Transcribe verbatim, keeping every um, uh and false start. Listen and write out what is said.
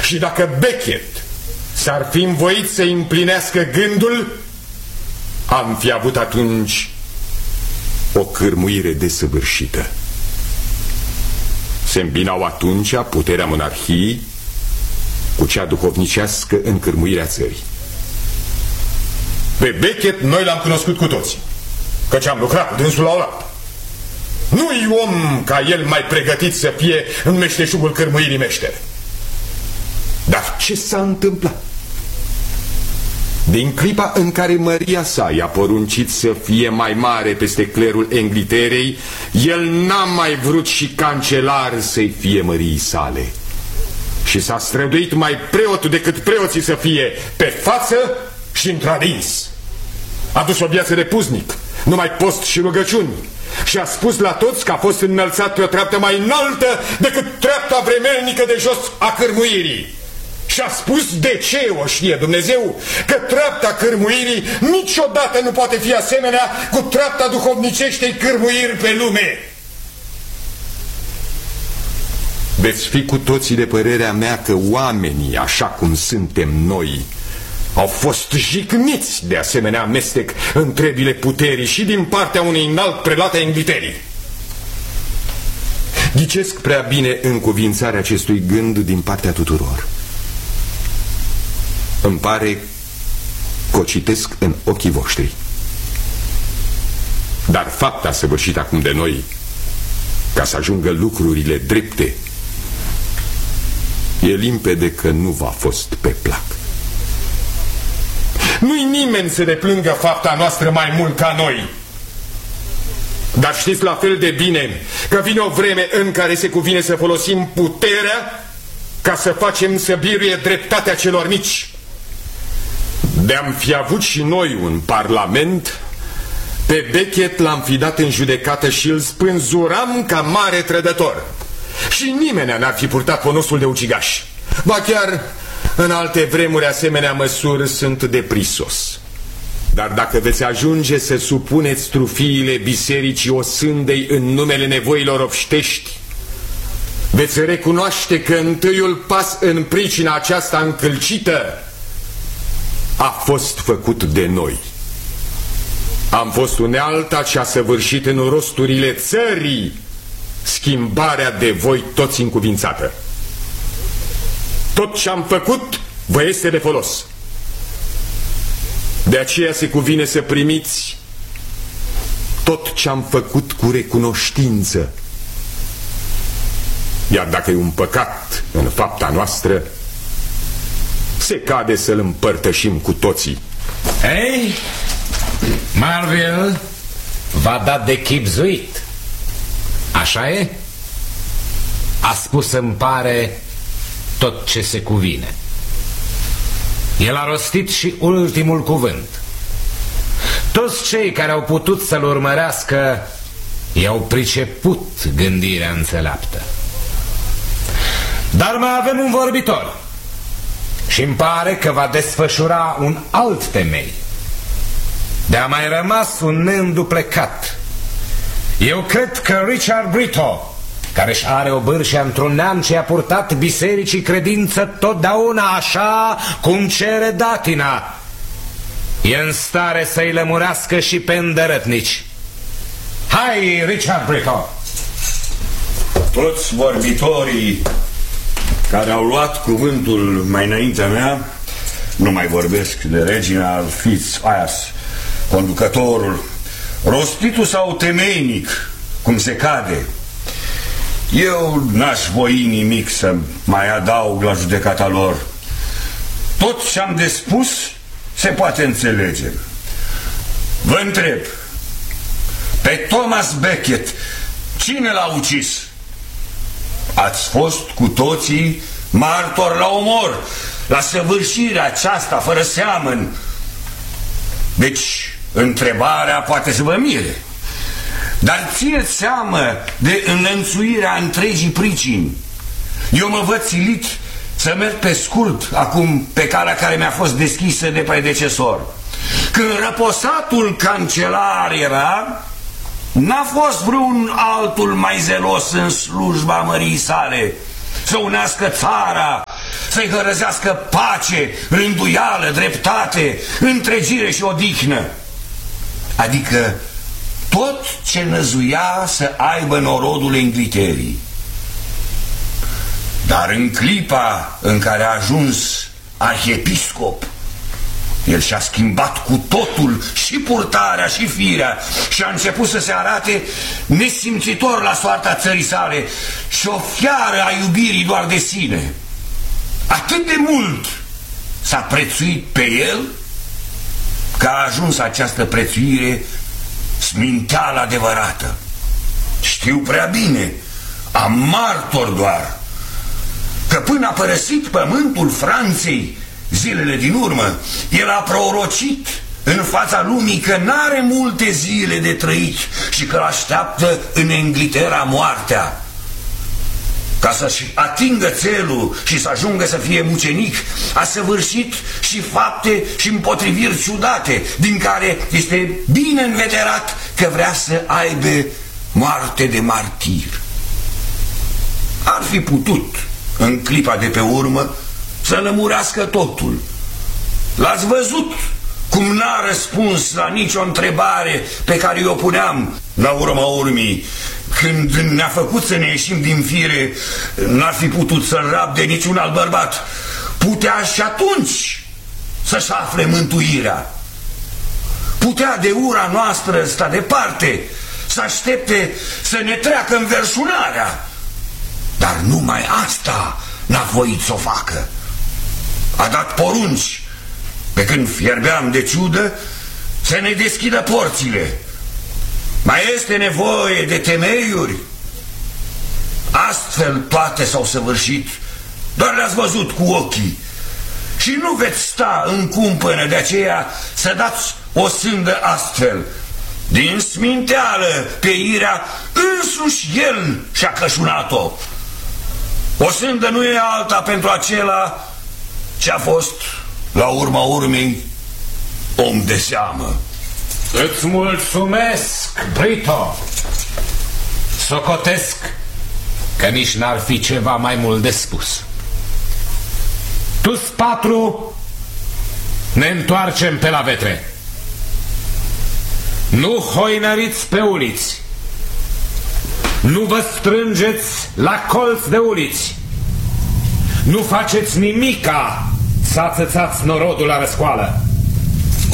Și dacă Beckett s-ar fi învoit să împlinească gândul, am fi avut atunci o cârmuire desăvârșită. Se îmbinau atunci puterea monarhiei cu cea duhovnicească în cârmuirea țării. Pe Beckett noi l-am cunoscut cu toții, căci am lucrat cu dânsul la oaltă. Nu-i om ca el mai pregătit să fie în meșteșugul cârmuirii meștere. Dar ce s-a întâmplat? Din clipa în care măria sa i-a poruncit să fie mai mare peste clerul Engliterei, el n-a mai vrut și cancelar să-i fie măriei sale. Și s-a străduit mai preot decât preoții să fie pe față și într-adins. A dus o viață de puznic, numai post și rugăciuni, și a spus la toți că a fost înălțat pe o treaptă mai înaltă decât treapta vremelnică de jos a cârmuirii. Și a spus de ce o știe Dumnezeu, că treapta cârmuirii niciodată nu poate fi asemenea cu treapta duhovniceștei cârmuiri pe lume. Veți fi cu toții de părerea mea că oamenii, așa cum suntem noi, au fost jigniți de asemenea amestec în trebile puterii și din partea unei înalt prelate a Engliterii. Ghicesc prea bine încuvințarea acestui gând din partea tuturor. Îmi pare că o citesc în ochii voștri. Dar fapta săvârșită acum de noi, ca să ajungă lucrurile drepte, e limpede că nu v-a fost pe plac. Nu-i nimeni să deplângă fapta noastră mai mult ca noi. Dar știți la fel de bine că vine o vreme în care se cuvine să folosim puterea ca să facem să biruie dreptatea celor mici. De-am fi avut și noi un parlament, pe Beckett l-am fi dat în judecată și îl spânzuram ca mare trădător. Și nimeni n-ar fi purtat ponosul de ucigaș. Ba chiar în alte vremuri asemenea măsuri sunt de prisos. Dar dacă veți ajunge să supuneți trufiile bisericii osândei în numele nevoilor obștești, veți recunoaște că întâiul pas în pricina aceasta încălcită a fost făcut de noi. Am fost unealta ce a săvârșit în rosturile țării schimbarea de voi toți încuvințată. Tot ce am făcut vă este de folos. De aceea se cuvine să primiți tot ce am făcut cu recunoștință. Iar dacă e un păcat în fapta noastră, se cade să-l împărtășim cu toții. Ei, Marville v-a dat de chibzuit. Așa e? A spus, îmi pare, tot ce se cuvine. El a rostit și ultimul cuvânt. Toți cei care au putut să-l urmărească i-au priceput gândirea înțeleaptă. Dar mai avem un vorbitor și îmi pare că va desfășura un alt temei. De-a mai rămas un neînduplecat. Eu cred că Richard Brito, care își are o bârșă într-un neam ce a purtat bisericii credință totdeauna așa cum cere datina, e în stare să-i lămurească și pe îndărătnici. Hai, Richard Brito! Toți vorbitorii care au luat cuvântul mai înaintea mea, nu mai vorbesc de Regina Fitz-Alas, conducătorul, rostitul sau temeinic, cum se cade. Eu n-aș voi nimic să mai adaug la judecata lor. Tot ce am de spus se poate înțelege. Vă întreb, pe Thomas Becket cine l-a ucis? Ați fost cu toții martori la omor, la săvârșirea aceasta fără seamăn. Deci întrebarea poate să vă mire, dar țineți seamă de înlănțuirea întregii pricini. Eu mă văd silit să merg pe scurt acum pe calea care mi-a fost deschisă de predecesor. Când răposatul cancelar era, n-a fost vreun altul mai zelos în slujba măriei sale, să unească țara, să-i hărăzească pace, rânduială, dreptate, întregire și odihnă. Adică tot ce năzuia să aibă norodul Inghilterii. Dar în clipa în care a ajuns arhiepiscop, el și-a schimbat cu totul și purtarea și firea și a început să se arate nesimțitor la soarta țării sale și o fiară a iubirii doar de sine. Atât de mult s-a prețuit pe el că a ajuns această prețuire sminteală adevărată. Știu prea bine, am martor doar, că până a părăsit pământul Franței zilele din urmă, el a prorocit în fața lumii că n-are multe zile de trăit și că așteaptă în Inglaterra moartea. Ca să-și atingă țelul și să ajungă să fie mucenic, a săvârșit și fapte și împotriviri ciudate, din care este bine înveterat că vrea să aibă moarte de martir. Ar fi putut, în clipa de pe urmă, să lămurească totul. L-ați văzut cum n-a răspuns la nicio întrebare pe care i-o puneam. La urma urmii, când ne-a făcut să ne ieșim din fire, n-ar fi putut să-l rabde niciun alt bărbat. Putea și atunci să-și afle mântuirea. Putea de ura noastră sta departe, să aștepte să ne treacă înverșunarea. Dar numai asta n-a voit să o facă. A dat porunci, pe când fierbeam de ciudă, să ne deschidă porțile. Mai este nevoie de temeiuri? Astfel toate s-au săvârșit, doar le-ați văzut cu ochii. Și nu veți sta în cumpănă de aceea să dați o sândă astfel. Din sminteală pe irea însuși el și-a cășunat-o. O sândă nu e alta pentru acela ce a fost, la urma urmei, om de seamă. Îți mulțumesc, Brito. Socotesc că nici n-ar fi ceva mai mult de spus. Tu-s patru, ne întoarcem pe la vetre. Nu hoinăriți pe uliți, nu vă strângeți la colț de uliți, nu faceți nimica să ațățați norodul la răscoală.